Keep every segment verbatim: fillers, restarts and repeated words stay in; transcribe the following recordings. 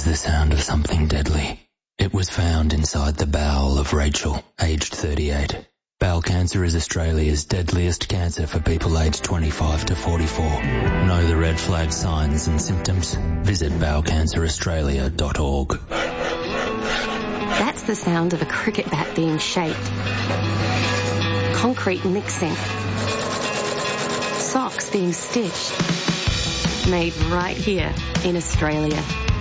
is the sound of something deadly. It was found inside the bowel of Rachel, aged thirty-eight. Bowel cancer is Australia's deadliest cancer for people aged twenty-five to forty-four. Know the red flag signs and symptoms? Visit bowel cancer australia dot org. That's the sound of a cricket bat being shaped. Concrete mixing. Socks being stitched. Made right here in Australia.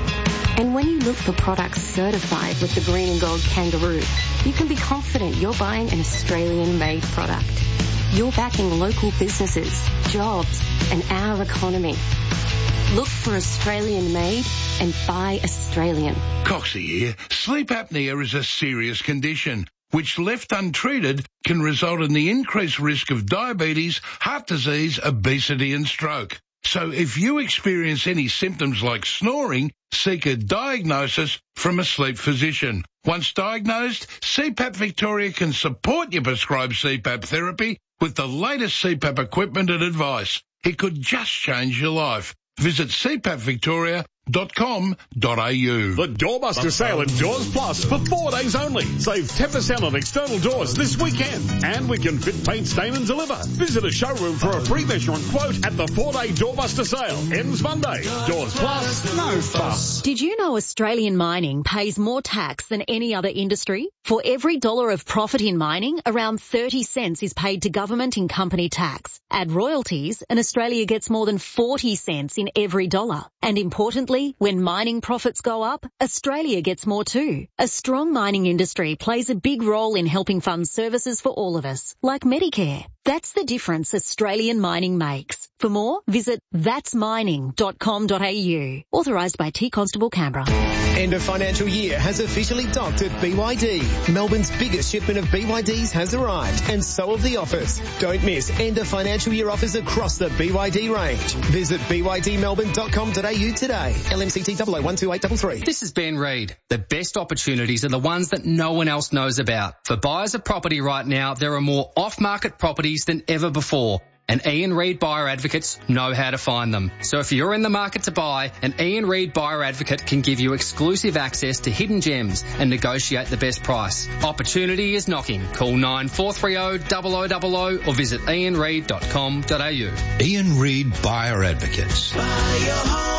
And when you look for products certified with the green and gold kangaroo, you can be confident you're buying an Australian-made product. You're backing local businesses, jobs, and our economy. Look for Australian-made and buy Australian. Coxie here. Sleep apnea is a serious condition, which left untreated can result in the increased risk of diabetes, heart disease, obesity and stroke. So if you experience any symptoms like snoring, seek a diagnosis from a sleep physician. Once diagnosed, C PAP Victoria can support your prescribed C PAP therapy with the latest C PAP equipment and advice. It could just change your life. Visit c pap victoria dot com dot a u. The Doorbuster sale at Doors Plus for four days only. Save ten percent on external doors this weekend. And we can fit, paint, stain and deliver. Visit a showroom for a free measurement quote at the four-day Doorbuster sale. Ends Monday. Doors Plus, no fuss. Did you know Australian mining pays more tax than any other industry? For every dollar of profit in mining, around thirty cents is paid to government in company tax. Add royalties and Australia gets more than forty cents in every dollar. And importantly, when mining profits go up, Australia gets more too. A strong mining industry plays a big role in helping fund services for all of us, like Medicare. That's the difference Australian mining makes. For more, visit that's mining dot com dot a u. Authorised by T Constable Canberra. End of financial year has officially docked at B Y D. Melbourne's biggest shipment of B Y Ds has arrived, and so have the offers. Don't miss end of financial year offers across the B Y D range. Visit b y d melbourne dot com dot a u today. L M C T double oh one two eight three three. This is Ben Reid. The best opportunities are the ones that no one else knows about. For buyers of property right now, there are more off-market properties than ever before. And Ian Reid Buyer Advocates know how to find them. So if you're in the market to buy, an Ian Reid Buyer Advocate can give you exclusive access to hidden gems and negotiate the best price. Opportunity is knocking. Call nine four three zero, zero zero zero zero or visit ian reid dot com dot a u. Ian Reid Buyer Advocates. Buy your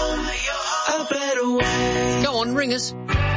home a better way. Go on, ring us.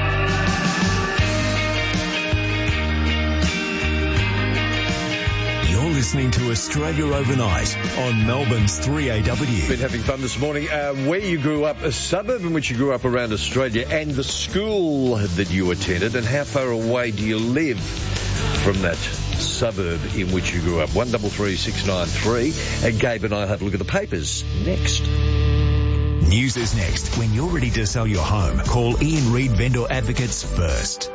You're listening to Australia Overnight on Melbourne's three A W. Been having fun this morning. Uh, where you grew up, a suburb in which you grew up around Australia, and the school that you attended, and how far away do you live from that suburb in which you grew up? One double three six nine three. And Gabe and I have a look at the papers next. News is next. When you're ready to sell your home, call Ian Reid Vendor Advocates first.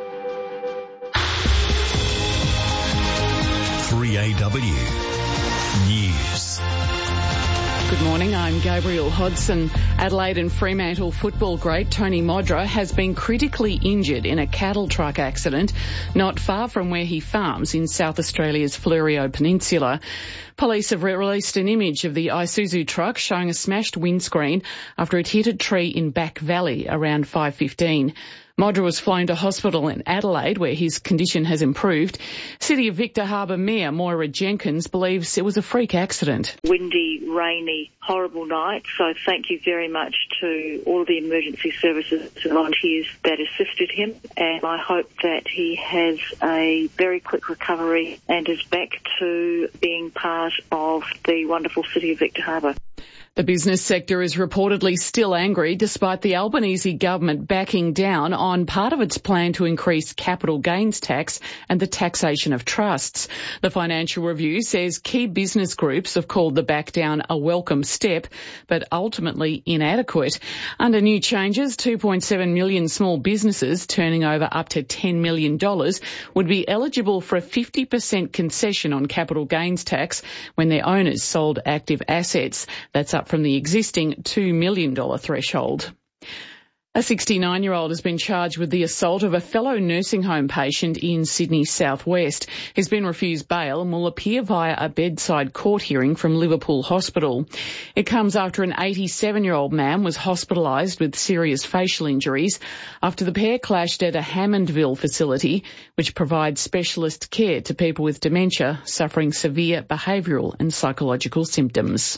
three A W News. Good morning, I'm Gabriel Hodson. Adelaide and Fremantle football great Tony Modra has been critically injured in a cattle truck accident not far from where he farms in South Australia's Fleurieu Peninsula. Police have released an image of the Isuzu truck showing a smashed windscreen after it hit a tree in Back Valley around five fifteen. Modra was flown to hospital in Adelaide, where his condition has improved. City of Victor Harbor Mayor Moira Jenkins believes it was a freak accident. Windy, rainy, horrible night. So thank you very much to all of the emergency services and volunteers that assisted him. And I hope that he has a very quick recovery and is back to being part of the wonderful city of Victor Harbor. The business sector is reportedly still angry despite the Albanese government backing down on part of its plan to increase capital gains tax and the taxation of trusts. The Financial Review says key business groups have called the back down a welcome step, but ultimately inadequate. Under new changes, two point seven million small businesses turning over up to ten million dollars would be eligible for a fifty percent concession on capital gains tax when their owners sold active assets. That's up from the existing two million dollars threshold. A sixty-nine-year-old has been charged with the assault of a fellow nursing home patient in Sydney southwest. He's been refused bail and will appear via a bedside court hearing from Liverpool Hospital. It comes after an eighty-seven-year-old man was hospitalised with serious facial injuries after the pair clashed at a Hammondville facility, which provides specialist care to people with dementia suffering severe behavioural and psychological symptoms.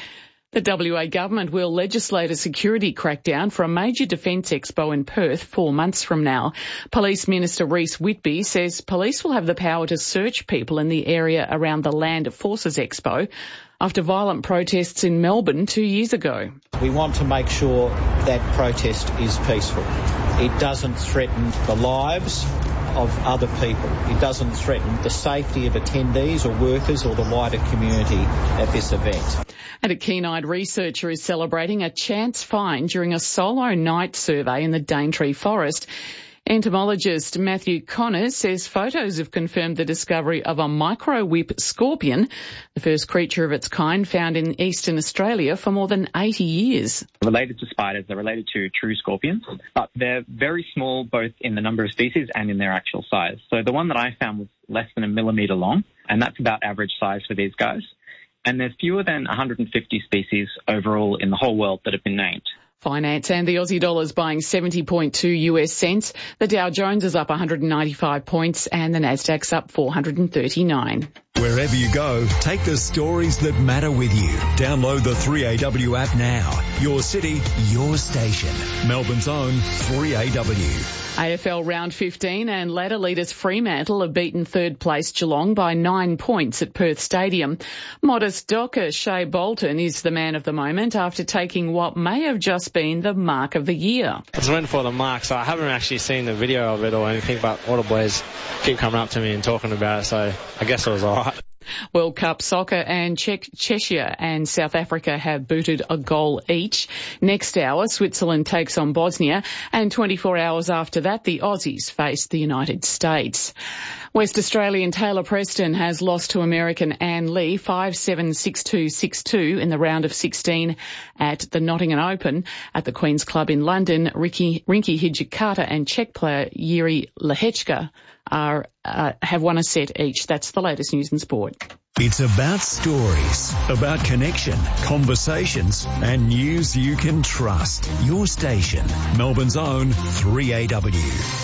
The W A government will legislate a security crackdown for a major defence expo in Perth four months from now. Police Minister Reece Whitby says police will have the power to search people in the area around the Land Forces Expo after violent protests in Melbourne two years ago. We want to make sure that protest is peaceful. It doesn't threaten the lives of other people. It doesn't threaten the safety of attendees or workers or the wider community at this event. And a keen-eyed researcher is celebrating a chance find during a solo night survey in the Daintree Forest. Entomologist Matthew Connors says photos have confirmed the discovery of a micro-whip scorpion, the first creature of its kind found in eastern Australia for more than eighty years. Related to spiders, they're related to true scorpions, but they're very small both in the number of species and in their actual size. So the one that I found was less than a millimetre long, and that's about average size for these guys. And there's fewer than one hundred fifty species overall in the whole world that have been named. Finance and the Aussie dollar's buying seventy point two US cents. The Dow Jones is up one hundred ninety-five points and the Nasdaq's up four hundred thirty-nine. Wherever you go, take the stories that matter with you. Download the three A W app now. Your city, your station. Melbourne's own three A W. A F L round fifteen and ladder leaders Fremantle have beaten third place Geelong by nine points at Perth Stadium. Modest Docker Shea Bolton is the man of the moment after taking what may have just been the mark of the year. I just went for the mark, so I haven't actually seen the video of it or anything, but all the boys keep coming up to me and talking about it, so I guess it was all right. World Cup soccer and Czech, Czechia and South Africa have booted a goal each. Next hour, Switzerland takes on Bosnia, and twenty-four hours after that, the Aussies face the United States. West Australian Taylor Preston has lost to American Ann Lee five seven, six two, six two in the round of sixteen at the Nottingham Open. At the Queen's Club in London, Ricky, Rinky Hijikata and Czech player Yuri Lehechka are uh, have won a set each. That's the latest news and sport. It's about stories, about connection, conversations, and news you can trust. Your station, Melbourne's own three A W.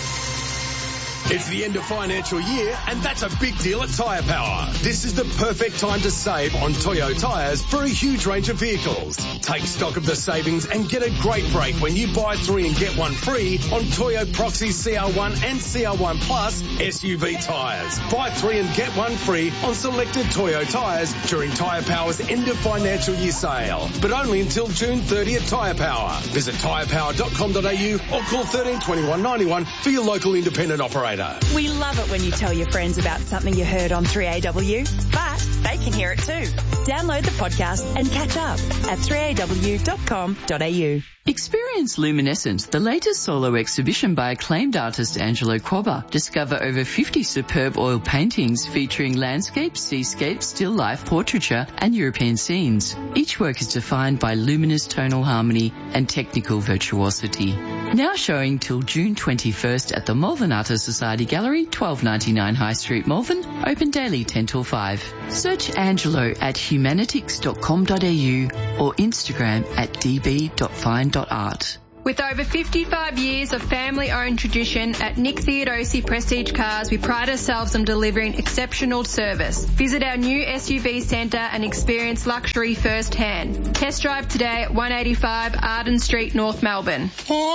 It's the end of financial year, and that's a big deal at Tyre Power. This is the perfect time to save on Toyo tyres for a huge range of vehicles. Take stock of the savings and get a great break when you buy three and get one free on Toyo Proxy C R one and C R one Plus S U V tyres. Buy three and get one free on selected Toyo tyres during Tyre Power's end of financial year sale, but only until June thirtieth. Tyre Power. Visit tyre power dot com dot a u or call thirteen twenty-one ninety-one for your local independent operator. We love it when you tell your friends about something you heard on three A W, but they can hear it too. Download the podcast and catch up at three a w dot com dot a u. Experience Luminescent, the latest solo exhibition by acclaimed artist Angelo Quabba. Discover over fifty superb oil paintings featuring landscapes, seascapes, still life, portraiture and European scenes. Each work is defined by luminous tonal harmony and technical virtuosity. Now showing till June twenty-first at the Malvern Artists Society Gallery, twelve ninety-nine High Street, Malvern. Open daily ten till five. Search Angelo at humanitics dot com dot a u or Instagram at d b dot fine dot art. With over fifty-five years of family-owned tradition at Nick Theodosi Prestige Cars, we pride ourselves on delivering exceptional service. Visit our new S U V centre and experience luxury firsthand. Test drive today at one eighty-five Arden Street, North Melbourne.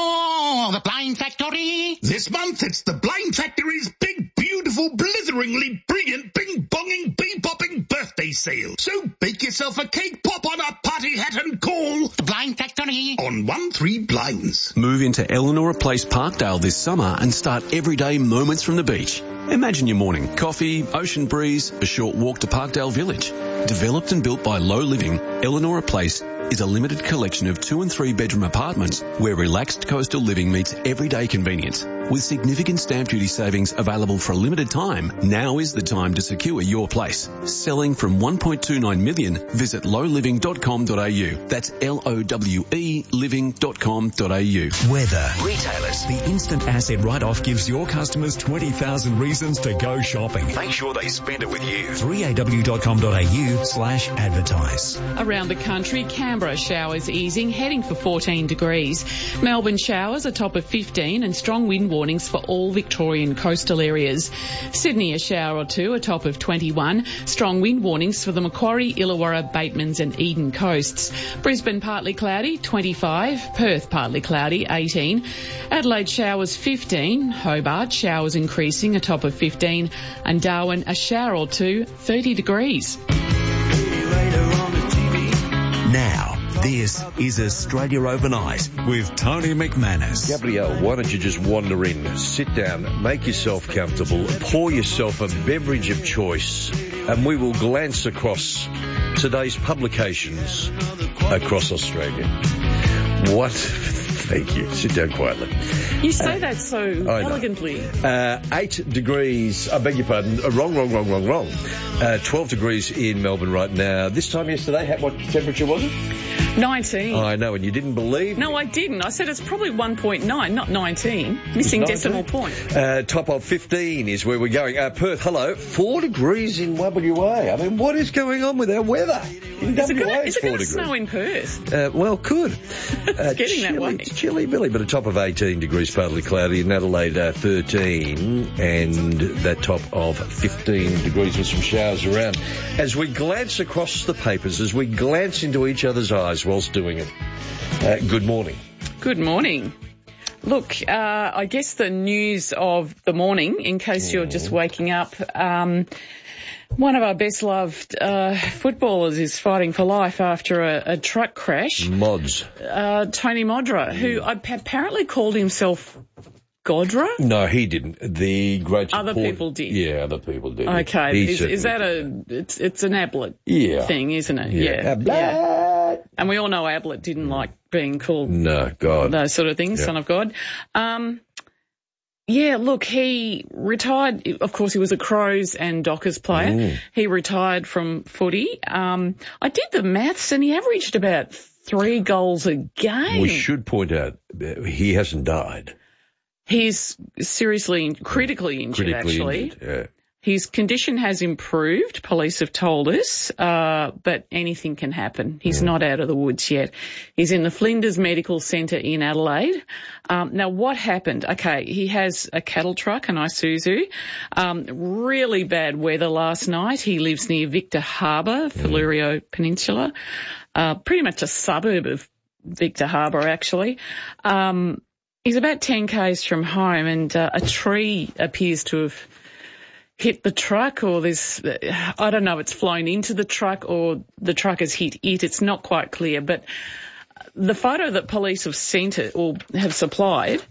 Oh, the Blame Factory! This month it's the Blame Factory's big, beautiful, blitheringly brilliant, bing-bonging, bee-bopping birthday sale. So bake yourself a cake, pop on a party hat and call the Blame Factory on one three Blame. Move into Eleanor Place Parkdale this summer and start everyday moments from the beach. Imagine your morning. Coffee, ocean breeze, a short walk to Parkdale Village. Developed and built by Low Living, Eleanor Place is a limited collection of two and three bedroom apartments where relaxed coastal living meets everyday convenience. With significant stamp duty savings available for a limited time, now is the time to secure your place. Selling from one point two nine million, visit low living dot com dot a u. That's L O W E living dot com dot a u. Weather. Retailers. The instant asset write-off gives your customers twenty thousand reasons to go shopping. Make sure they spend it with you. three a w dot com dot a u slash advertise. Around the country, Canberra showers easing, heading for fourteen degrees. Melbourne showers a top of fifteen and strong wind warnings for all Victorian coastal areas. Sydney a shower or two, a top of twenty-one. Strong wind warnings for the Macquarie, Illawarra, Batemans and Eden coasts. Brisbane partly cloudy, twenty-five. Perth partly cloudy, eighteen. Adelaide showers fifteen. Hobart showers increasing, a top of fifteen. And Darwin a shower or two, thirty degrees. Now, this is Australia Overnight with Tony McManus. Gabrielle, why don't you just wander in, sit down, make yourself comfortable, pour yourself a beverage of choice, and we will glance across today's publications across Australia. What? Thank you. Sit down quietly. You say uh, that so elegantly. Uh, eight degrees, I beg your pardon, uh, wrong, wrong, wrong, wrong, wrong. Uh, twelve degrees in Melbourne right now. This time yesterday, what temperature was it? nineteen. Oh, I know, and you didn't believe me. No, I didn't. I said it's probably one point nine, not nineteen. Missing decimal point. Uh, top of fifteen is where we're going. Uh, Perth, hello, four degrees in W A. I mean, what is going on with our weather? In is W A, it going to four snow in Perth? Uh, well, could. Uh, getting chilly, that way. It's chilly, Billy, but a top of eighteen degrees, partly cloudy. In Adelaide, uh, thirteen, and that top of fifteen degrees with some showers around. As we glance across the papers, as we glance into each other's eyes whilst doing it, uh, good morning. Good morning. Look, uh, I guess the news of the morning, in case you're just waking up, um, one of our best-loved uh, footballers is fighting for life after a, a truck crash. Mods. Uh, Tony Modra, who apparently called himself Godra? No, he didn't. The great Other support, people did. Yeah, other people did. Okay, is, is that a? It's it's an Ablett yeah. thing, isn't it? Yeah. Yeah. yeah. And we all know Ablett didn't like being called. No, God. Those sort of things, yeah. Son of God. Um. Yeah, look, he retired. Of course, he was a Crows and Dockers player. Mm. He retired from footy. Um, I did the maths, and he averaged about three goals a game. We should point out he hasn't died. He's seriously, critically injured, critically actually. Injured, yeah. His condition has improved, police have told us, uh, but anything can happen. He's mm. not out of the woods yet. He's in the Flinders Medical Centre in Adelaide. Um, now, what happened? Okay, he has a cattle truck, an Isuzu. Um, really bad weather last night. He lives near Victor Harbour, Faleurieu mm. Peninsula, uh, pretty much a suburb of Victor Harbour, actually. Um, he's about ten kays from home, and uh, a tree appears to have hit the truck, or there's, I don't know, it's flown into the truck or the truck has hit it. It's not quite clear, but the photo that police have sent it or have supplied,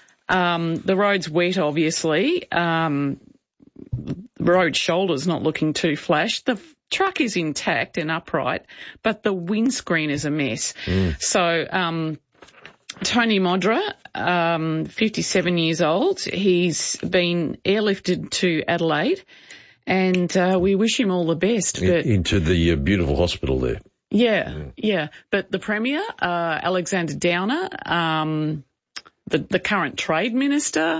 um, the road's wet, obviously. Um, the road shoulder's not looking too flash. The truck is intact and upright, but the windscreen is a mess. Mm. So, um, Tony Modra, um, fifty-seven years old. He's been airlifted to Adelaide, and uh, we wish him all the best. But into the uh, beautiful hospital there. Yeah, mm. yeah. But the Premier, uh, Alexander Downer, um, the, the current Trade Minister,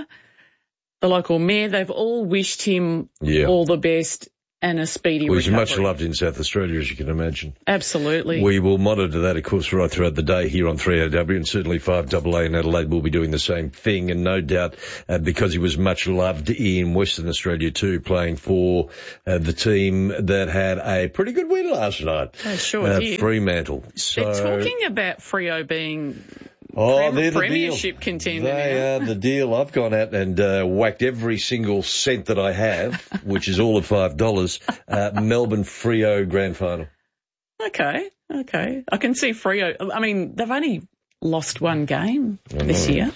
the local mayor, they've all wished him yeah. all the best and a speedy well, recovery. He's much loved in South Australia, as you can imagine. Absolutely. We will monitor that, of course, right throughout the day here on three A W, and certainly five A A in Adelaide will be doing the same thing, and no doubt uh, because he was much loved in Western Australia too, playing for uh, the team that had a pretty good win last night. Oh, sure uh, did. Fremantle. So, they're talking about Freo being... Oh, Prem- they're the premiership deal. contender They now. are the deal. I've gone out and uh, whacked every single cent that I have, which is all of five dollars. Uh, Melbourne Freo grand final. Okay, okay. I can see Freo. I mean, they've only lost one game this year.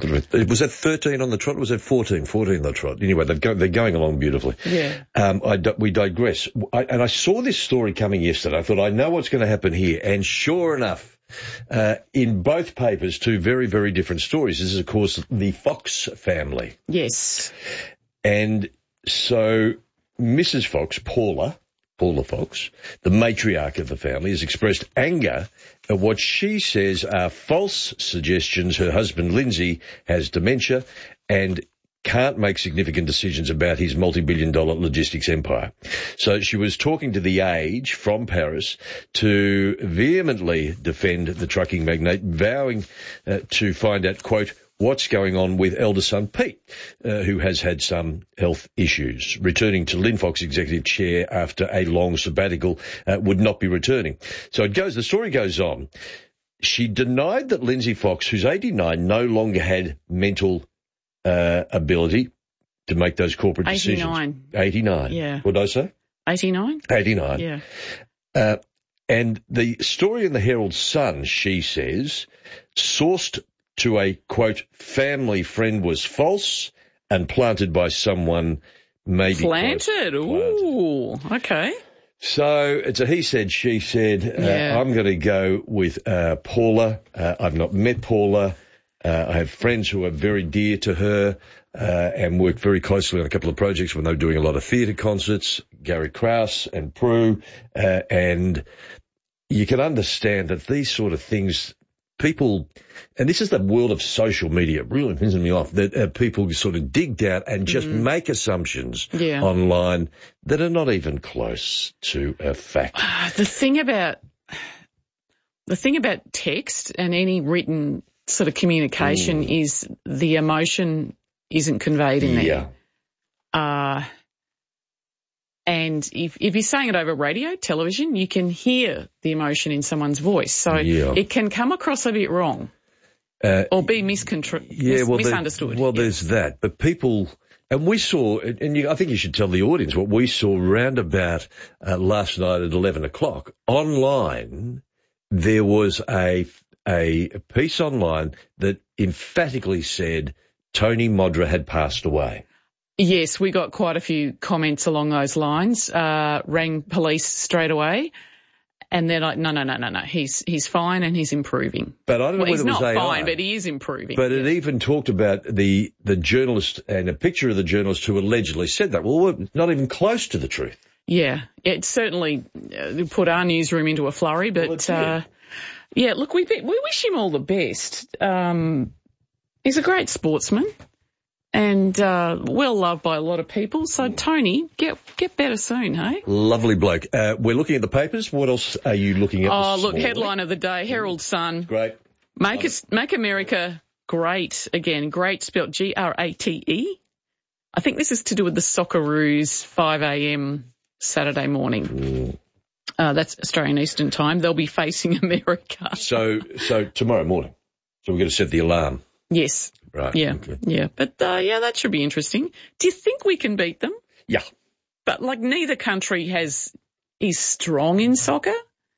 Was that thirteen on the trot or was that fourteen? fourteen on the trot. Anyway, they've go, they're going along beautifully. Yeah. Um, I, we digress. I, and I saw this story coming yesterday. I thought, I know what's going to happen here. And sure enough, Uh, in both papers, two very, very different stories. This is, of course, the Fox family. Yes. And so Missus Fox, Paula, Paula Fox, the matriarch of the family, has expressed anger at what she says are false suggestions her husband, Lindsay, has dementia and can't make significant decisions about his multi-billion dollar logistics empire. So she was talking to The Age from Paris to vehemently defend the trucking magnate, vowing uh, to find out, quote, what's going on with elder son Pete, uh, who has had some health issues. Returning to Linfox executive chair after a long sabbatical, uh, would not be returning. So it goes, the story goes on. She denied that Lindsay Fox, who's eighty-nine, no longer had mental uh, ability to make those corporate decisions. eighty-nine. eighty-nine. Yeah. What did I say? eighty-nine? eighty-nine. Yeah. Uh, and the story in the Herald Sun, she says, sourced to a, quote, family friend was false and planted by someone maybe... Planted? Close. Ooh, planted. okay. So it's a he said, she said. Uh, Yeah. I'm going to go with uh, Paula. Uh, I've not met Paula. Uh, I have friends who are very dear to her uh, and worked very closely on a couple of projects when they were doing a lot of theatre concerts, Gary Krause and Prue, uh, and you can understand that these sort of things... People, and this is the world of social media, it really pisses me off, that uh, people sort of dig down and just Mm. make assumptions Yeah. online that are not even close to a fact. The thing about the thing about text and any written sort of communication Mm. is the emotion isn't conveyed in Yeah. there. Uh, and if, if you're saying it over radio, television, you can hear the emotion in someone's voice. So Yeah. it can come across a bit wrong Uh, or be miscontru- yeah, mis- well, there- misunderstood. well, Yeah. there's that. But people, and we saw, and you, I think you should tell the audience what we saw round about uh, last night at eleven o'clock. Online, there was a, a piece online that emphatically said Tony Modra had passed away. Yes, we got quite a few comments along those lines. Uh, rang police straight away, and they're like, "No, no, no, no, no. He's he's fine and he's improving." But I don't know well, whether he's it was not A I. fine, but he is improving. But it even talked about the the journalist and a picture of the journalist who allegedly said that. Well, we're not even close to the truth. Yeah, it certainly uh, put our newsroom into a flurry. But Well, it uh, yeah, look, we we wish him all the best. Um, he's a great sportsman. And uh, well loved by a lot of people. So, Tony, get get better soon, hey? Lovely bloke. Uh, we're looking at the papers. What else are you looking at? Oh, this look, morning? headline of the day, Herald Sun. Great. Make us, make America great again. Great spelt G R A T E. I think this is to do with the Socceroos five a.m. Saturday morning. Mm. Uh, that's Australian Eastern Time. They'll be facing America. So, so tomorrow morning. So we're going to set the alarm. Yes. Right. Yeah. Okay. Yeah. But, uh, yeah, that should be interesting. Do you think we can beat them? Yeah. But, like, neither country has is strong in soccer.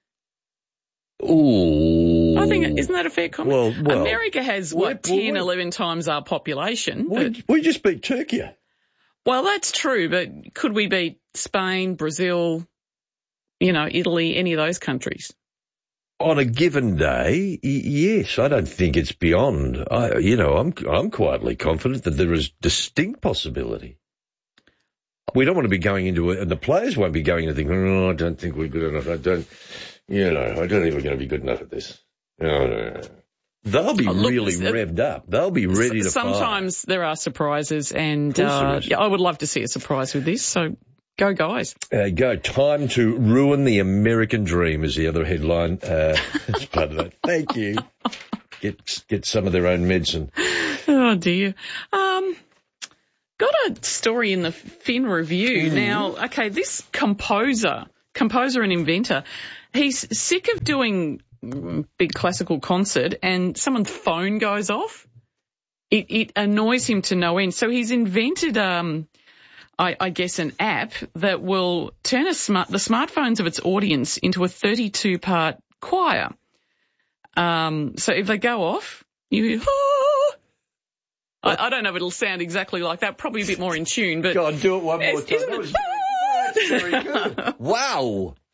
Ooh. I think, isn't that a fair comment? Well, well, America has, what, we're- ten, we're- eleven times our population. We, But, we just beat Turkey. well, that's true, but could we beat Spain, Brazil, you know, Italy, any of those countries? On a given day, y- yes, I don't think it's beyond. I, you know, I'm I'm quietly confident that there is distinct possibility. We don't want to be going into it, and the players won't be going into thinking, oh, I don't think we're good enough. I don't, you know, I don't think we're going to be good enough at this. No, no, no. They'll be Oh, look, really this- uh, revved up. They'll be ready to fire. Sometimes there are surprises, and Of course there uh, is. yeah, I would love to see a surprise with this. So go, guys. Uh, go. Time to ruin the American dream is the other headline. Uh, as part of that. Thank you. Get get some of their own medicine. Oh dear. Um, got a story in the Fin Review. Mm. Now, okay, this composer, composer and inventor, he's sick of doing mm, big classical concert and someone's phone goes off. It, it annoys him to no end. So he's invented, um, I, I guess, an app that will turn a smart, the smartphones of its audience into a thirty-two part choir. Um, so if they go off, you, ah. I, I don't know if it'll sound exactly like that, probably a bit more in tune, but. Go on, do it one more time. Isn't That it? was very, that's very good. Wow.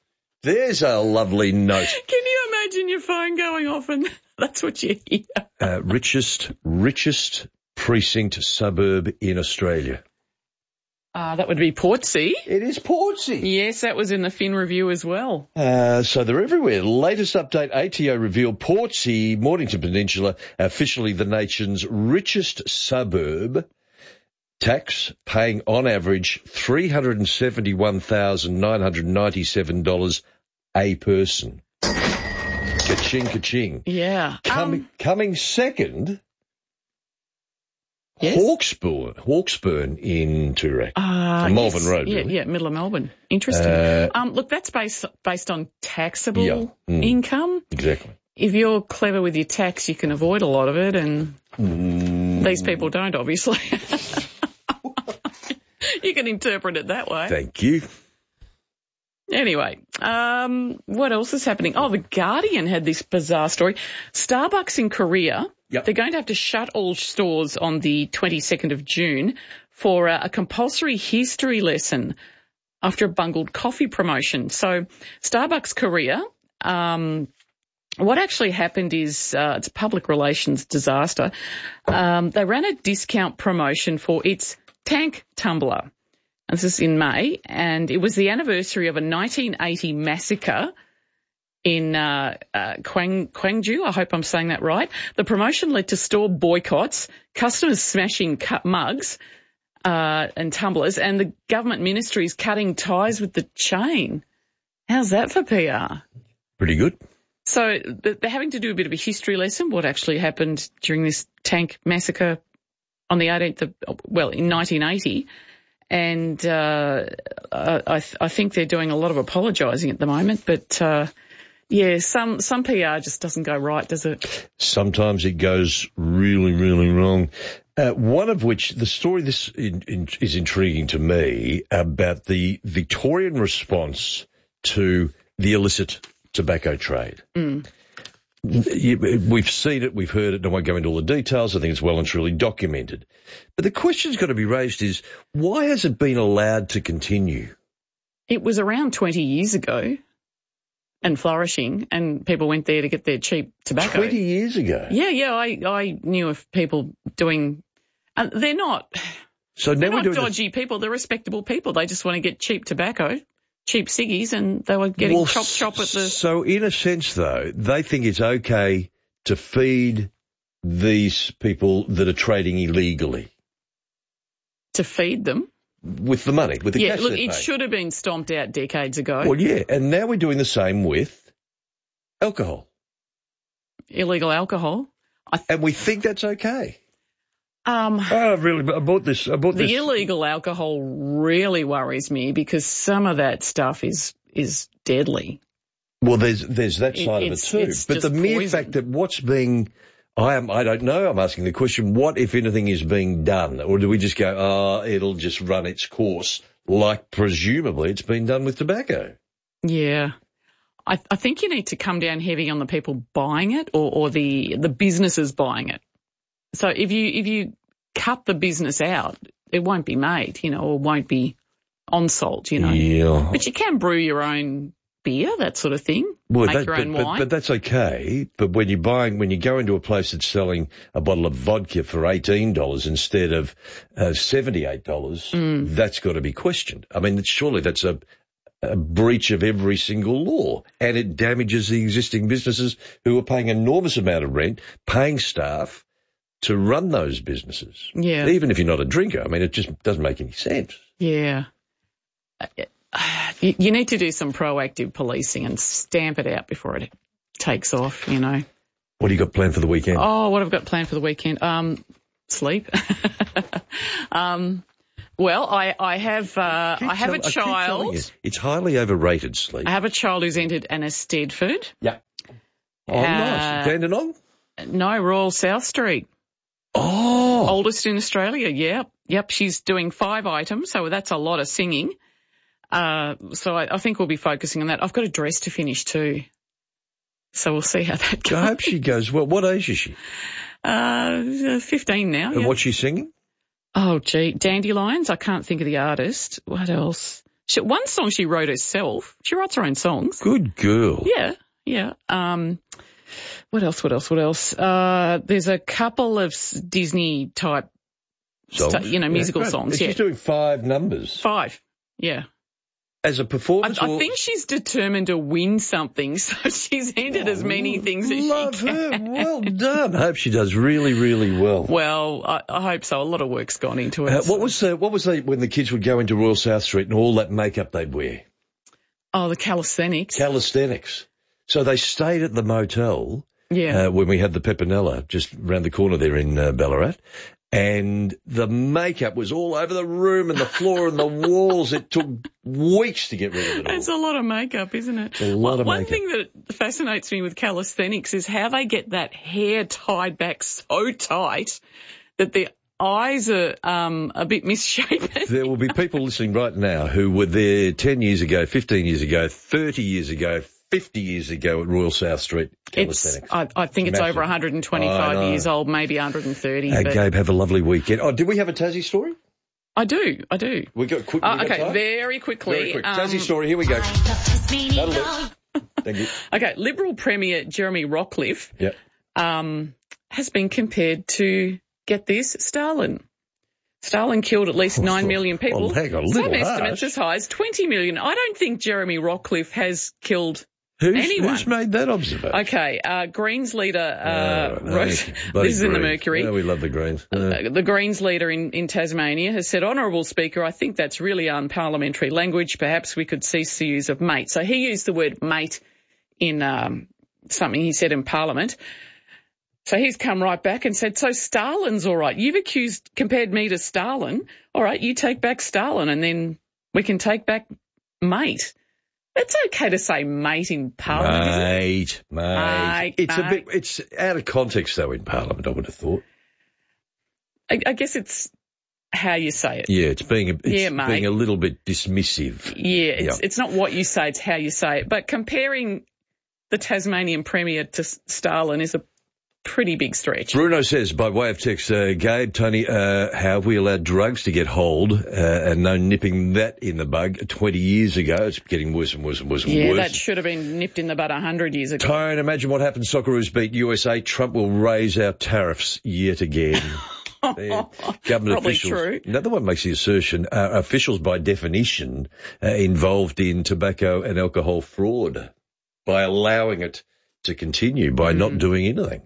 There's a lovely note. Can you imagine your phone going off and that's what you hear? Uh, richest, richest precinct suburb in Australia. Uh, that would be Portsea. It is Portsea. Yes, that was in the Fin Review as well. Uh, so they're everywhere. Latest update, A T O revealed Portsea, Mornington Peninsula, officially the nation's richest suburb. Tax paying on average three hundred seventy-one thousand nine hundred ninety-seven dollars a person. Ka-ching, ka-ching. Yeah. Coming, um, coming second... Yes. Hawkesbury, Hawkesbury in Toorak, uh, Malvern yes. Road. Yeah, really. yeah, middle of Melbourne. Interesting. Uh, um, look, that's based based on taxable yeah, mm, income. Exactly. If you're clever with your tax, you can avoid a lot of it, and mm. these people don't, obviously. You can interpret it that way. Thank you. Anyway, um, what else is happening? Oh, The Guardian had this bizarre story. Starbucks in Korea, yep. they're going to have to shut all stores on the twenty-second of June for a, a compulsory history lesson after a bungled coffee promotion. So Starbucks Korea, um, what actually happened is uh, it's a public relations disaster. Um, they ran a discount promotion for its tank tumbler. This is in May, and it was the anniversary of a nineteen eighty massacre in uh, uh, Kwang, Gwangju. I hope I'm saying that right. The promotion led to store boycotts, customers smashing cut mugs uh, and tumblers, and the government ministries cutting ties with the chain. How's that for P R? Pretty good. So they're having to do a bit of a history lesson, what actually happened during this tank massacre on the eighteenth of, well, in nineteen eighty. And uh, I, th- I think they're doing a lot of apologising at the moment. But, uh, yeah, some, some P R just doesn't go right, does it? Sometimes it goes really, really wrong. Uh, one of which, the story this in, in, is intriguing to me about the Victorian response to the illicit tobacco trade. Mm. We've seen it, we've heard it, I won't go into all the details. I think it's well and truly documented. But the question's got to be raised is, why has it been allowed to continue? It was around twenty years ago and flourishing, and people went there to get their cheap tobacco. twenty years ago? Yeah, yeah, I, I knew of people doing... Uh, they're not, so now they're we're not doing dodgy the... people, they're respectable people. They just want to get cheap tobacco. Cheap ciggies, and they were getting well, chop chop at the... So in a sense, though, they think it's okay to feed these people that are trading illegally. To feed them? With the money, with the yeah, cash. Look, they're it paying. should have been stomped out decades ago. Well, yeah, and now we're doing the same with alcohol. Illegal alcohol. I th- and we think that's okay. Um, oh, really? I bought this. I bought the this. The illegal alcohol really worries me because some of that stuff is is deadly. Well, there's there's that side it, of it too. It's but just the mere poison. fact that what's being, I am, I don't know. I'm asking the question: what, if anything, is being done, or do we just go, oh, it'll just run its course, like presumably it's been done with tobacco? Yeah. I, I think you need to come down heavy on the people buying it, or, or the the businesses buying it. So if you if you cut the business out, it won't be made, you know, or won't be on salt, you know. Yeah. But you can brew your own beer, that sort of thing. Well, Make that, your but, own but, wine. but that's okay. But when you're buying, when you go into a place that's selling a bottle of vodka for eighteen dollars instead of uh, seventy-eight dollars, mm. that's got to be questioned. I mean, surely that's a, a breach of every single law, and it damages the existing businesses who are paying an enormous amount of rent, paying staff to run those businesses. Yeah. Even if you're not a drinker. I mean, it just doesn't make any sense. Yeah. You, you need to do some proactive policing and stamp it out before it takes off, you know. What do you got planned for the weekend? Oh, what I've got planned for the weekend? Um, sleep. um, well, I, I have, uh, I have tell, a child. You, it's highly overrated, sleep. I have a child who's entered an Eisteddfod. Yeah. Oh, uh, nice. Dandenong? No, Royal South Street. Oh. Oldest in Australia, yeah. Yep, she's doing five items, so that's a lot of singing. Uh, so I, I think we'll be focusing on that. I've got a dress to finish too. So we'll see how that goes. I hope she goes well. What age is she? Uh, fifteen now. And yeah. what's she singing? Oh, gee. Dandelions. I can't think of the artist. What else? She, one song she wrote herself. She writes her own songs. Good girl. Yeah, yeah. Um, what else, what else, what else? Uh, there's a couple of Disney-type, Songs? you know, musical yeah, songs. She's Yeah. doing five numbers. Five, yeah. As a performance? I, or... I think she's determined to win something, so she's entered oh, as many things as love she can. Her. Well done. I hope she does really, really well. Well, I, I hope so. A lot of work's gone into it. Uh, so. What was the, what was the, when the kids would go into Royal South Street and all that makeup they'd wear? Oh, the calisthenics. Calisthenics. So they stayed at the motel. Yeah. Uh, when we had the Pepinella just round the corner there in uh, Ballarat. And the makeup was all over the room and the floor and the walls. It took weeks to get rid of it all. It's a lot of makeup, isn't it? It's a lot well, of one makeup. thing that fascinates me with calisthenics is how they get that hair tied back so tight that the eyes are um, a bit misshapen. There will be people listening right now who were there ten years ago, fifteen years ago, thirty years ago, fifty years ago at Royal South Street Calisthenics. It's, I, I think it's Massive. over one hundred twenty-five years old, maybe one hundred thirty. Uh, but Gabe, have a lovely weekend. Oh, did we have a Tassie story? I do, I do. We got quick. Uh, we got okay, time? very quickly. Very quick. Um, Tassie story. Here we go. That'll do. Thank you. Okay, Liberal Premier Jeremy Rockcliffe Yep. um, has been compared to, get this, Stalin. Stalin killed at least nine million people. Well, hang on, a Some little estimates harsh. as high as twenty million. I don't think Jeremy Rockcliffe has killed Who's, anyone. who's made that observation? Okay, uh, Greens leader, uh, Oh, wrote, hey, bloody this is in the Greens. Mercury. Oh, we love the Greens. Uh, Uh, the Greens leader in, in Tasmania has said, Honourable Speaker, I think that's really unparliamentary language. Perhaps we could cease the use of mate. So he used the word mate in um, something he said in Parliament. So he's come right back and said, so Stalin's all right. You've accused, compared me to Stalin. All right, you take back Stalin and then we can take back mate. It's okay to say mate in Parliament, isn't it? Mate, mate. Mate, It's a mate. bit, it's out of context though in Parliament, I would have thought. I, I guess it's how you say it. Yeah, it's being a, it's Yeah, mate. being a little bit dismissive. Yeah, it's, Yeah. it's not what you say, it's how you say it. But comparing the Tasmanian Premier to S- Stalin is a pretty big stretch. Bruno says, by way of text, uh, Gabe, Tony, uh, how have we allowed drugs to get hold uh, and no nipping that in the bug twenty years ago? It's getting worse and worse and worse and Yeah, worse. that should have been nipped in the bud one hundred years ago. Tone, imagine what happens. Socceroos beat U S A. Trump will raise our tariffs yet again. Yeah. Government Probably officials. true. Another one makes the assertion, uh, officials by definition uh, involved in tobacco and alcohol fraud by allowing it to continue, by mm. not doing anything.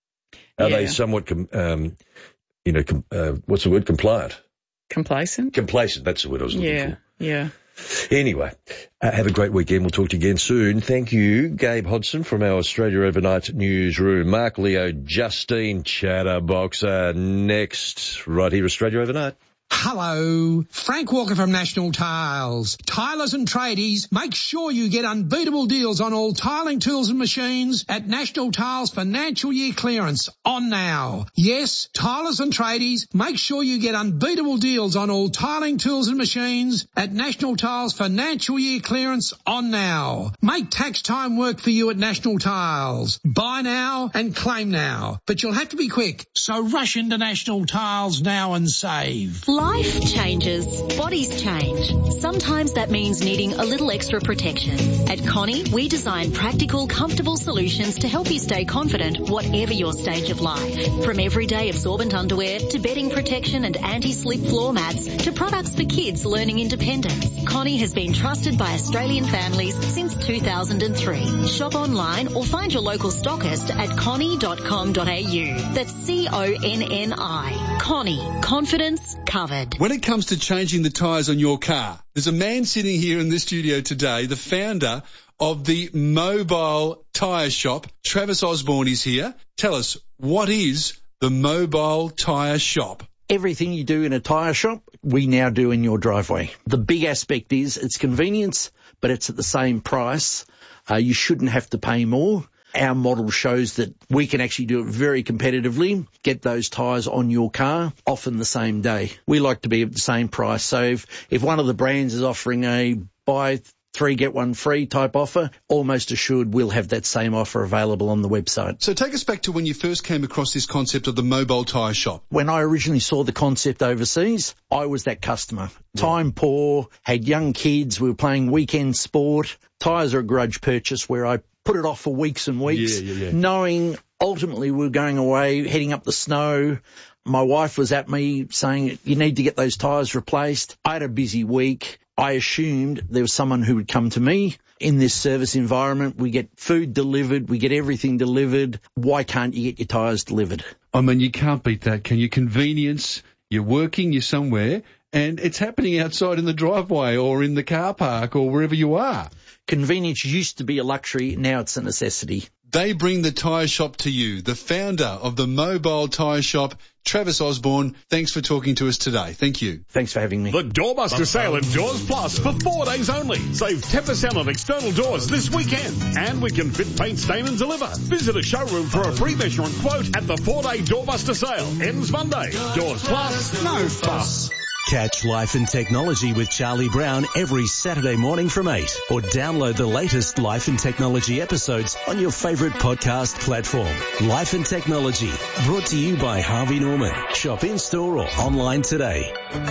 Are Yeah. they somewhat, com- um, you know, com- uh, what's the word, compliant? Complacent? Complacent, that's the word I was looking Yeah, for. yeah. Anyway, uh, have a great weekend. We'll talk to you again soon. Thank you, Gabe Hodson from our Australia Overnight newsroom. Mark Leo, Justine Chatterboxer next, right here, Australia Overnight. Hello, Frank Walker from National Tiles. Tilers and tradies, make sure you get unbeatable deals on all tiling tools and machines at National Tiles financial year clearance on now. Yes, tilers and tradies, make sure you get unbeatable deals on all tiling tools and machines at National Tiles financial year clearance on now. Make tax time work for you at National Tiles. Buy now and claim now, but you'll have to be quick. So rush into National Tiles now and save. Life changes. Bodies change. Sometimes that means needing a little extra protection. At Connie, we design practical, comfortable solutions to help you stay confident whatever your stage of life. From everyday absorbent underwear to bedding protection and anti-slip floor mats to products for kids learning independence. Connie has been trusted by Australian families since two thousand three. Shop online or find your local stockist at connie dot com dot a u. That's C O N N I. Connie. Confidence covered. When it comes to changing the tyres on your car, there's a man sitting here in the studio today, the founder of the Mobile Tyre Shop. Travis Osborne is here. Tell us, what is the Mobile Tyre Shop? Everything you do in a tyre shop, we now do in your driveway. The big aspect is it's convenience, but it's at the same price. Uh, you shouldn't have to pay more. Our model shows that we can actually do it very competitively, get those tyres on your car, often the same day. We like to be at the same price. So if, if one of the brands is offering a buy three get one free type offer, almost assured we'll have that same offer available on the website. So take us back to when you first came across this concept of the mobile tyre shop. When I originally saw the concept overseas, I was that customer. Yeah. Time poor, had young kids, we were playing weekend sport. Tyres are a grudge purchase where I put it off for weeks and weeks, yeah, yeah, yeah. knowing ultimately we were going away, heading up the snow. My wife was at me saying, you need to get those tyres replaced. I had a busy week. I assumed there was someone who would come to me. In this service environment, we get food delivered, we get everything delivered. Why can't you get your tyres delivered? I mean, you can't beat that, can you? Convenience, you're working, you're somewhere, and it's happening outside in the driveway or in the car park or wherever you are. Convenience used to be a luxury, now it's a necessity. They bring the tyre shop to you. The founder of the mobile tyre shop, Travis Osborne, thanks for talking to us today. Thank you. Thanks for having me. The Doorbuster sale at Doors Plus for four days only. Save ten percent on external doors this weekend. And we can fit, paint, stain and deliver. Visit a showroom for a free measurement quote at the four-day Doorbuster sale. Ends Monday. Doors Plus, no fuss. Catch Life and Technology with Charlie Brown every Saturday morning from eight, or download the latest Life and Technology episodes on your favourite podcast platform. Life and Technology, brought to you by Harvey Norman. Shop in-store or online today.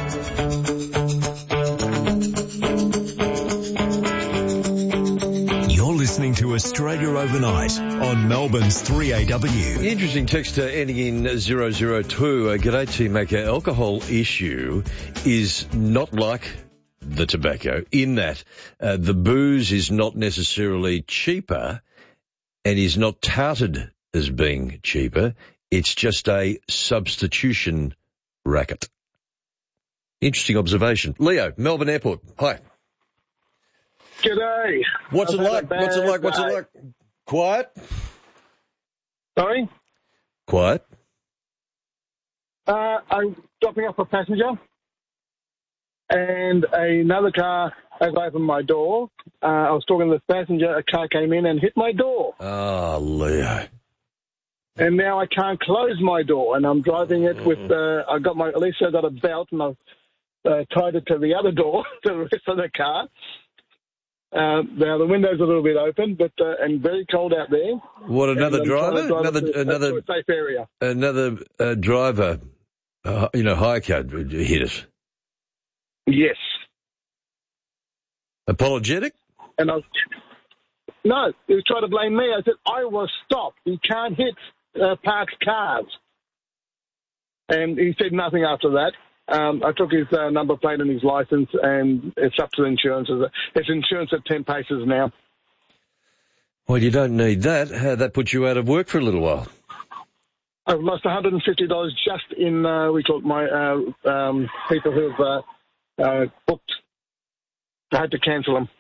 Listening to Australia Overnight on Melbourne's three A W. Interesting text uh, ending in zero zero two. Uh, G'day, T-Mac. Our alcohol issue is not like the tobacco in that uh, the booze is not necessarily cheaper and is not touted as being cheaper. It's just a substitution racket. Interesting observation. Leo, Melbourne Airport. Hi. G'day. What's it like? What's it like? What's it like? Quiet? Sorry? Quiet. Uh, I'm dropping off a passenger, and another car has opened my door. Uh, I was talking to the passenger. A car came in and hit my door. Oh, Leo. And now I can't close my door, and I'm driving it with, uh, I got my, at least I got a belt, and I've uh, tied it to the other door, to the rest of the car. Uh, now the window's a little bit open, but uh, and very cold out there. What, another driver? Another to, another uh, to a safe area. Another uh, driver, uh, you know, hire car hit us. Yes. Apologetic? And I was, no, he was trying to blame me. I said I was stopped. You can't hit uh, parked cars. And he said nothing after that. Um, I took his uh, number plate and his license, and it's up to the insurance. It's insurance at ten paces now. Well, you don't need that. Uh, that puts you out of work for a little while. I've lost one hundred fifty dollars just in, uh, we call it my uh, um, people who've uh, uh, booked. I had to cancel them.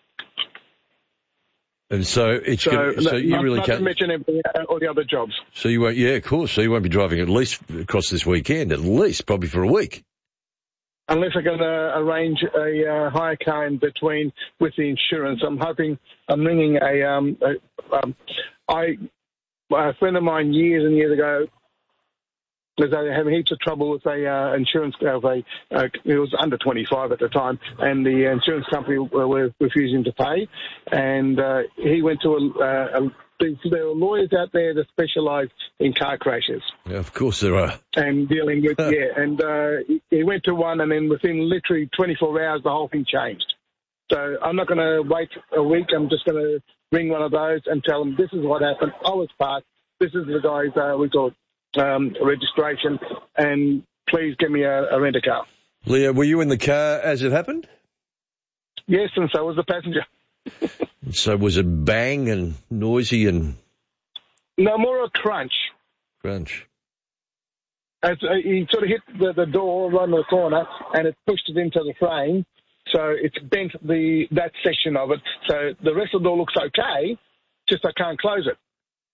And so it's so, gonna, so you not, really not can't to mention everything, all the other jobs. So you won't, yeah, of course. So you won't be driving at least across this weekend, at least probably for a week. Unless I can uh, arrange a uh, hire car in between with the insurance. I'm hoping, I'm ringing a, um, a um, I, a friend of mine years and years ago was having heaps of trouble with a uh, insurance, of a, uh, it was under twenty-five at the time, and the insurance company were, were refusing to pay, and uh, he went to a, a, a there are lawyers out there that specialise in car crashes. Yeah, of course there are. And dealing with, yeah, and uh, he went to one, and then within literally twenty-four hours, the whole thing changed. So I'm not going to wait a week. I'm just going to ring one of those and tell them this is what happened. I was parked. This is the guy's, uh, we call it, um, registration, and please give me a, a rent-a-car. Leo, were you in the car as it happened? Yes, and so was the passenger. So was it bang and noisy and... No, more a crunch. Crunch. As, uh, he sort of hit the, the door right in the corner, and it pushed it into the frame, so it's bent the that section of it. So the rest of the door looks okay, just I can't close it.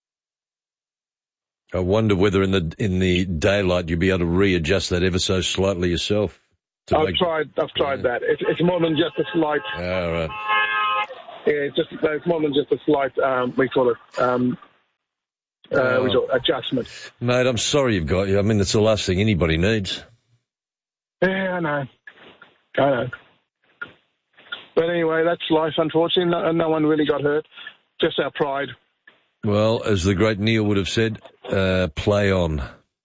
I wonder whether in the in the daylight you'd be able to readjust that ever so slightly yourself. I've make... tried. I've tried yeah. that. It's, it's more than just a slight. All right. Yeah, it's just it's more than just a slight. Um, we call it. Um, uh, oh. we call it adjustment. Mate, I'm sorry you've got you. I mean, it's the last thing anybody needs. Yeah, I know. I know. But anyway, that's life, unfortunately. No, no one really got hurt. Just our pride. Well, as the great Neil would have said, uh, play on.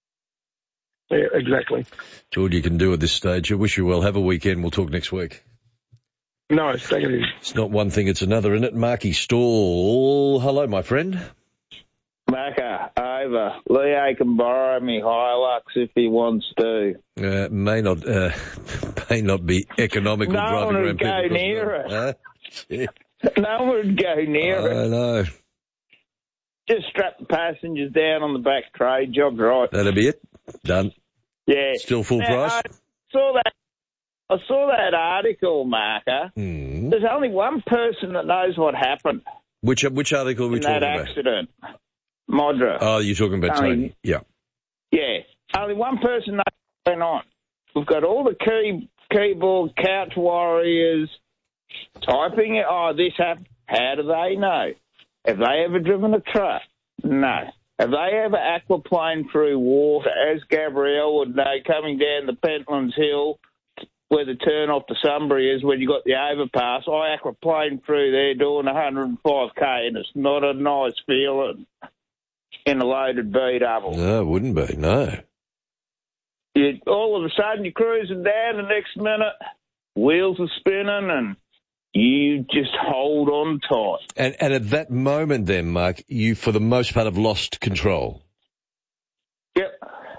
Yeah, exactly. That's all you can do at this stage. I wish you well. Have a weekend. We'll talk next week. No, it's take it easy. It's not one thing, it's another, isn't it? Marky Stall. Hello, my friend. Macca, over. Leo can borrow me Hilux if he wants to. Uh, may not uh, may not be economical no driving one around would go people. near it. Huh? Yeah. No one would go near I it. I know. Just strap the passengers down on the back tray, jog right. That'll be it. Done. Yeah. Still full now, price? I saw that. I saw that article, Marker. Hmm. There's only one person that knows what happened Which which article are we in talking that about? accident. Modra. Oh, you're talking about Only- Tony. Yeah. Yeah. Only one person knows what went on. We've got all the key, keyboard couch warriors typing it. Oh, this happened. How do they know? Have they ever driven a truck? No. Have they ever aquaplaned through water, as Gabrielle would know, coming down the Pentlands Hill where the turn off to Sunbury is when you got the overpass? I aquaplaned through there doing one hundred five K, and it's not a nice feeling in a loaded B-double. No, it wouldn't be, no. You, all of a sudden you're cruising down, the next minute wheels are spinning and you just hold on tight. And, and at that moment then, Mark, you, for the most part, have lost control. Yep.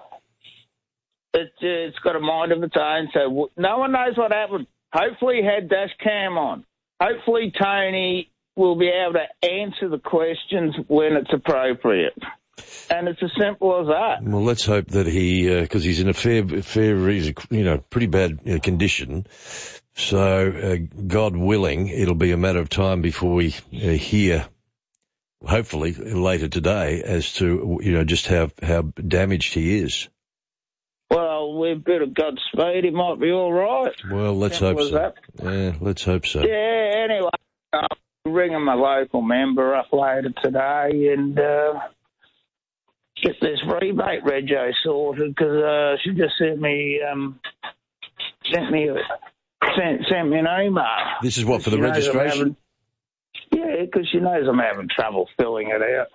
It, uh, it's got a mind of its own, so w- no one knows what happened. Hopefully he had dash cam on. Hopefully Tony will be able to answer the questions when it's appropriate. And it's as simple as that. Well, let's hope that he, because uh, he's in a fair, fair, you know, pretty bad uh, condition. So, uh, God willing, it'll be a matter of time before we uh, hear, hopefully later today, as to, you know, just how, how damaged he is. Well, with a bit of Godspeed, it might be all right. Well, let's Simple hope as so. that. Yeah, let's hope so. Yeah, anyway, I'm ringing my local member up later today and uh, get this rebate rego sorted because uh, she just sent me um, sent me a, sent, sent me an email. This is what, for the She knows I'm registration? having- yeah, because she knows I'm having trouble filling it out.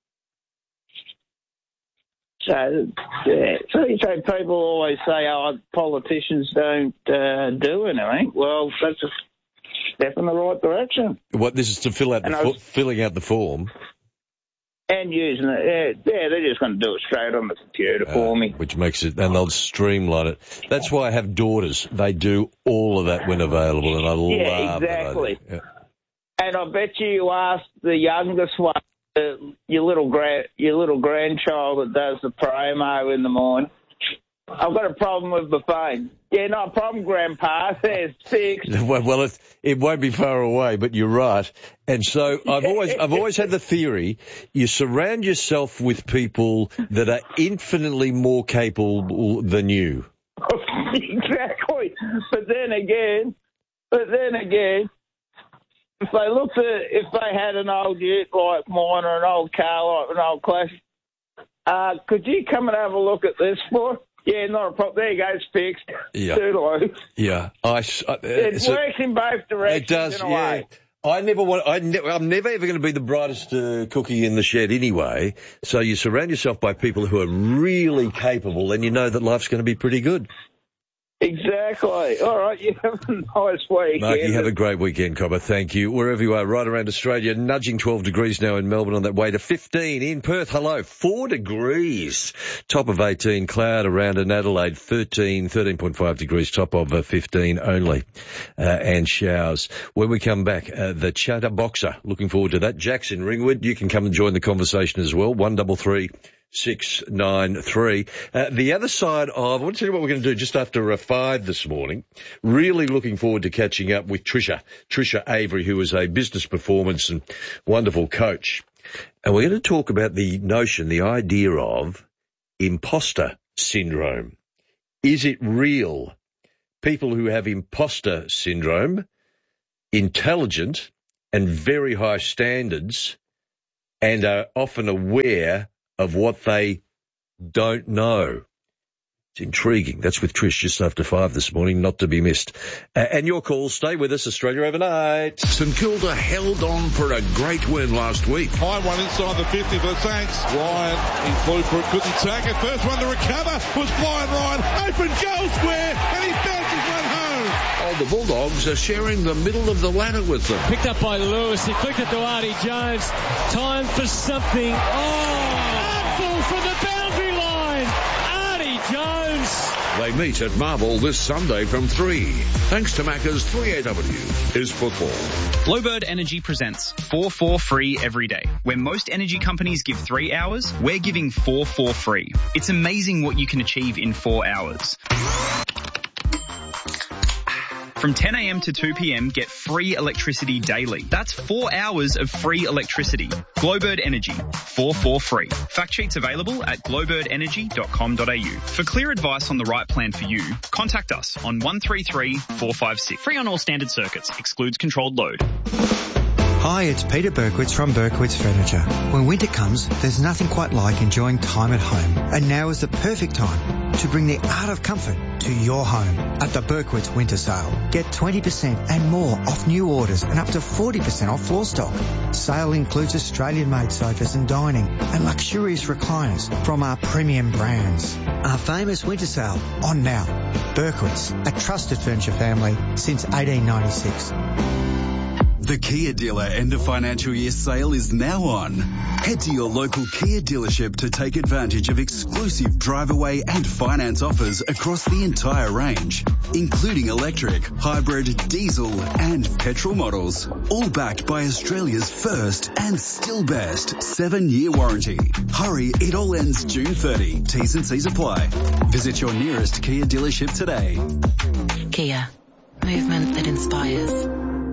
So, yeah, so, so people always say, oh, politicians don't uh, do anything. Well, that's a step in the right direction. What, this is to fill out the And I fo- was- filling out the form? And using it, yeah, yeah, they're just going to do it straight on the computer Uh, for me. Which makes it, and they'll streamline it. That's why I have daughters. They do all of that when available, and I Yeah, love exactly. that idea. And I bet you asked the youngest one, uh, your little gra- your little grandchild that does the promo in the morning. I've got a problem with the phone. Yeah, not a problem, Grandpa. There's six. Yeah. Well, well it, it won't be far away, but you're right. And so I've always, I've always had the theory: you surround yourself with people that are infinitely more capable than you. Exactly. But then again, but then again, if they looked at, if they had an old ute like mine or an old car like an old classic, uh, could you come and have a look at this for? Yeah, not a problem. There you go, it's fixed. Yeah. Toodaloo. Yeah, I. s- uh, It so- works in both directions. It does, in a yeah. way. I never want. I ne- I'm never ever going to be the brightest uh, cookie in the shed anyway. So you surround yourself by people who are really capable, and you know that life's going to be pretty good. Exactly. All right, you have a nice weekend. Mark, you have a great weekend, Cobber. Thank you. Wherever you are, right around Australia, nudging twelve degrees now in Melbourne on that way to fifteen. In Perth, hello, four degrees. Top of eighteen, cloud around in Adelaide, thirteen, thirteen point five degrees, top of uh, fifteen only, uh, and showers. When we come back, uh, the Chatterboxer, looking forward to that. Jackson Ringwood, you can come and join the conversation as well, one double three. six nine three. Uh, the other side of, I want to tell you what we're going to do just after uh, five this morning. Really looking forward to catching up with Trisha, Trisha Avery, who is a business performance and wonderful coach. And we're going to talk about the notion, the idea of imposter syndrome. Is it real? People who have imposter syndrome, intelligent and very high standards, and are often aware of what they don't know. It's intriguing. That's with Trish just after five this morning, not to be missed. Uh, and your calls, stay with us, Australia Overnight. St Kilda held on for a great win last week. High one inside the fifty for the Saints. Ryan, he flew for it, couldn't take it. First one to recover was Flying Ryan. Open goal square, and he bounces one home. Oh, the Bulldogs are sharing the middle of the ladder with them. Picked up by Lewis. He flicked it to Artie Jones. Time for something. Oh, artful from the boundary line. Artie Jones. They meet at Marvel this Sunday from three. Thanks to Macca's three A W is football. Glowbird Energy presents four four free every day. Where most energy companies give three hours, we're giving four four free. It's amazing what you can achieve in four hours. From ten a.m. to two p.m, get free electricity daily. That's four hours of free electricity. Glowbird Energy, four four free. Fact sheets available at glowbird energy dot com dot a u. For clear advice on the right plan for you, contact us on one three three, four five six. Free on all standard circuits. Excludes controlled load. Hi, it's Peter Berkowitz from Berkowitz Furniture. When winter comes, there's nothing quite like enjoying time at home. And now is the perfect time to bring the art of comfort to your home at the Berkowitz Winter Sale. Get twenty percent and more off new orders and up to forty percent off floor stock. Sale includes Australian-made sofas and dining and luxurious recliners from our premium brands. Our famous winter sale on now. Berkowitz, a trusted furniture family since eighteen ninety-six. The Kia dealer end of financial year sale is now on. Head to your local Kia dealership to take advantage of exclusive drive-away and finance offers across the entire range, including electric, hybrid, diesel and petrol models, all backed by Australia's first and still best seven-year warranty. Hurry, it all ends June thirtieth. T's and C's apply. Visit your nearest Kia dealership today. Kia, movement that inspires.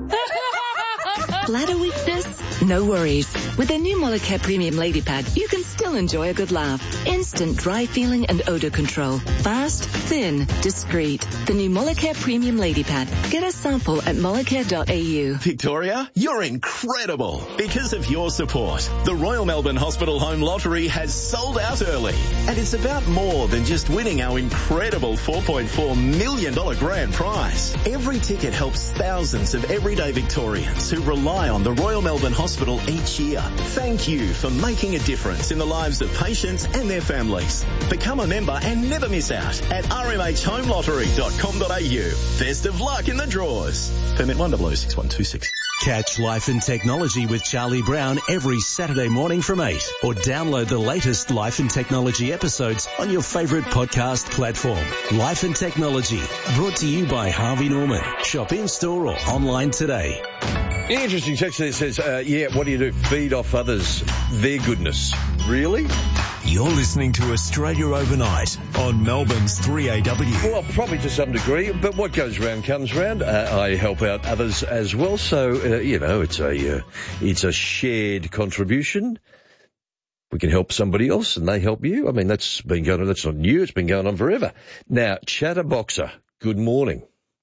Bladder weakness? No worries. With the new Molicare Premium Lady Pad, you can still enjoy a good laugh. Instant dry feeling and odor control. Fast, thin, discreet. The new Molicare Premium Lady Pad. Get a sample at molicare dot a u. Victoria, you're incredible. Because of your support, the Royal Melbourne Hospital Home Lottery has sold out early. And it's about more than just winning our incredible four point four million dollars grand prize. Every ticket helps thousands of everyday Victorians who rely on the Royal Melbourne Hospital each year. Thank you for making a difference in the lives of patients and their families. Become a member and never miss out at r m h home lottery dot com dot a u. Best of luck in the draws. Permit one zero zero six one two six. Catch Life and Technology with Charlie Brown every Saturday morning from eight, or download the latest Life and Technology episodes on your favourite podcast platform. Life and Technology, brought to you by Harvey Norman. Shop in-store or online today. Interesting text that says, uh, yeah, what do you do? Feed off others their goodness. Really? You're listening to Australia Overnight on Melbourne's three A W. Well, probably to some degree, but what goes round comes round. Uh, I help out others as well, so, uh, you know, it's a, uh, it's a shared contribution. We can help somebody else and they help you. I mean, that's been going on, that's not new, it's been going on forever. Now, Chatterboxer, good morning.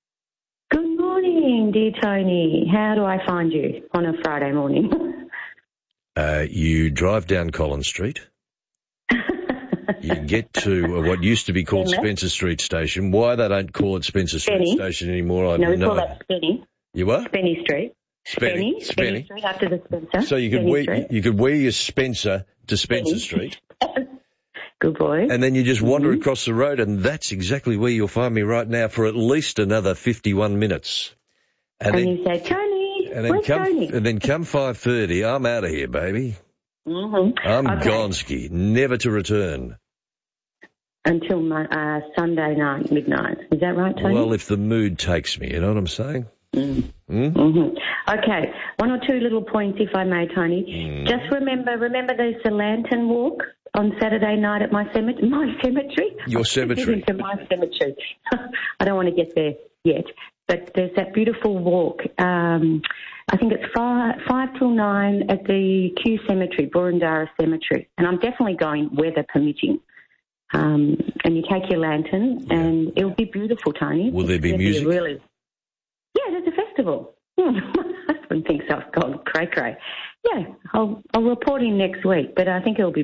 Dear Tony, how do I find you on a Friday morning? uh, you drive down Collins Street. You get to what used to be called Spencer Street Station. Why they don't call it Spencer Street Spenny. Station anymore, I no, don't know. No, we call that Spenny. You what? Spenny Street. Spenny. Spenny. Spenny Street after the Spencer. So you could Spenny wear Street. you could wear your Spencer to Spencer Spenny. Street. Good boy. And then you just wander mm-hmm. across the road, and that's exactly where you'll find me right now for at least another fifty-one minutes. And, and then, you say, Tony, and then where's come, Tony? And then come five thirty, I'm out of here, baby. Mm-hmm. I'm okay. Gonski, never to return. Until my, uh, Sunday night, midnight. Is that right, Tony? Well, if the mood takes me, you know what I'm saying? Mm. Mm? Mm-hmm. Okay, one or two little points, if I may, Tony. Mm. Just remember, remember there's the lantern walk on Saturday night at my cemetery. My cemetery? Your cemetery. Into my cemetery. I don't want to get there yet, but there's that beautiful walk. Um, I think it's five, five till nine at the Kew Cemetery, Burundara Cemetery, and I'm definitely going weather permitting. Um, and you take your lantern, yeah. and it'll be beautiful, Tony. Will there be It'll music? Be really... Yeah, there's a festival. Hmm. My husband thinks I've gone cray cray. Yeah, I'll, I'll report in next week, but I think it'll be